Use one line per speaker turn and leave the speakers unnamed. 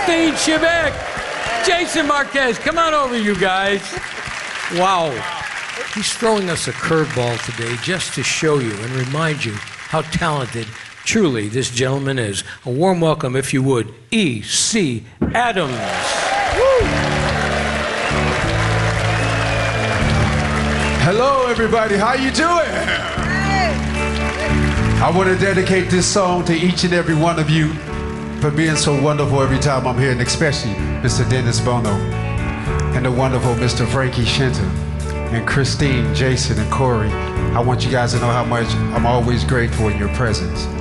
Christine Chivek, Jason Marquez. Come on over, you guys. Wow. He's throwing us a curveball today just to show you and remind you how talented truly this gentleman is. A warm welcome, if you would, E.C. Adams. Woo.
Hello, everybody. How you doing? I want to dedicate this song to each and every one of you for being so wonderful every time I'm here, and especially Mr. Dennis Bono and the wonderful Mr. Frankie Shinton and Christine, Jason, and Corey. I want you guys to know how much I'm always grateful in your presence.